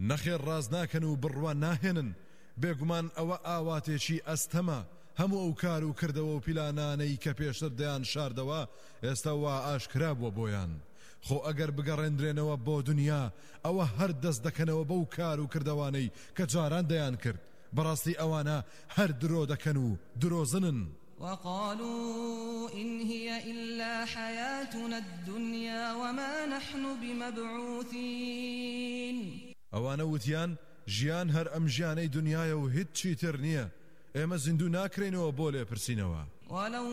نەخێر ڕاز ناکەن و بڕوان ناهێنن بێگومان ئەوە ئاواتێکی ئەستەمە هەموو ئەو کار و کردەوە و پیلانانەی کە پێشتر دەیان شاردەوە ئێستا وا ئاشکرا بووە بۆیان خۆ ئەگەر بگەڕێنرێنەوە بۆ دنیا ئەوە هەر دەست دەکەنەوە بەو کار و کردەوانەی کە جاران دەیان کرد بەڕاستی ئەوانە هەر درۆ دەکەن و درۆزنن وقالوا إن هي إلا حياتنا الدنيا وما نحن بمبعوثين ئەوانە وتیان ژیان هەر ئەم ژیانەی دنیاە و هیچ چیتر نییە ئێمە زیندوو ناکرێنەوە بۆ لێپرسینەوە ولو